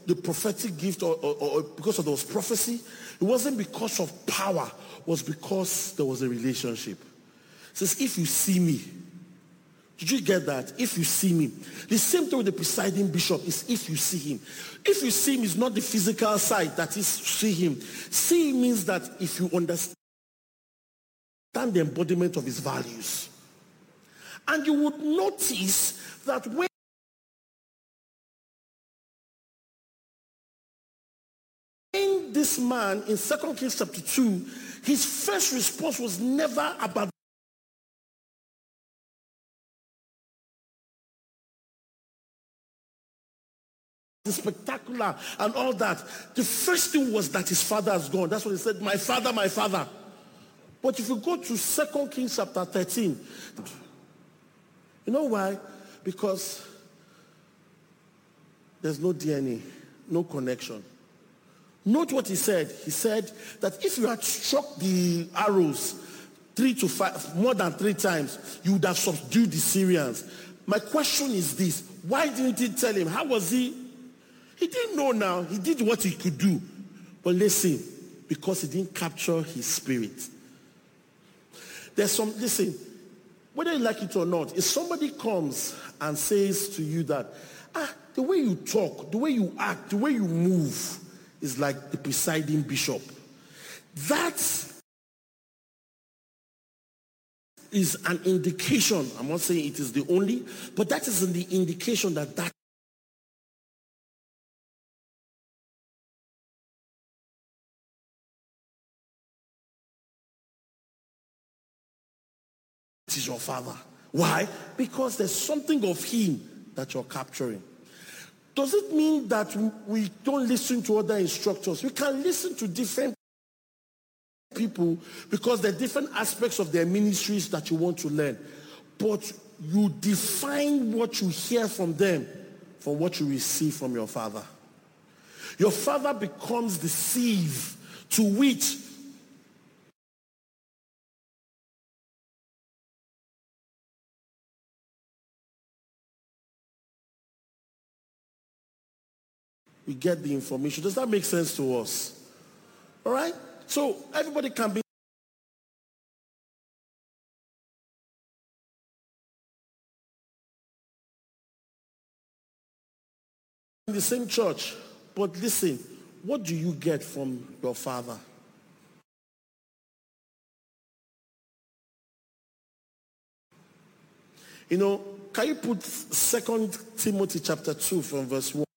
the prophetic gift or because of those prophecy. It wasn't because of power. It was because there was a relationship. It says, if you see me. Did you get that? If you see me. The same thing with the presiding bishop is if you see him. If you see him is not the physical side, that is see him. See him means that if you understand the embodiment of his values. And you would notice that when this man in 2 Kings chapter 2, his first response was never about the spectacular and all that. The first thing was that his father has gone. That's what he said, my father, my father. But if you go to 2 Kings chapter 13, you know why? Because there's no DNA, no connection. Note what he said. He said that if you had struck the arrows 3 to 5, more than 3 times, you would have subdued the Syrians. My question is this. Why didn't he tell him? How was he? He didn't know now. He did what he could do. But listen, because he didn't capture his spirit. Listen, whether you like it or not, if somebody comes and says to you that, the way you talk, the way you act, the way you move is like the presiding bishop. That is an indication. I'm not saying it is the only, but that is the indication that is your father. Why? Because there's something of him that you're capturing. Does it mean that we don't listen to other instructors? We can listen to different people because there are different aspects of their ministries that you want to learn. But you define what you hear from them from what you receive from your father. Your father becomes the sieve to which we get the information. Does that make sense to us? All right? So everybody can be in the same church. But listen, what do you get from your father? You know, can you put 2 Timothy chapter 2 from verse 1?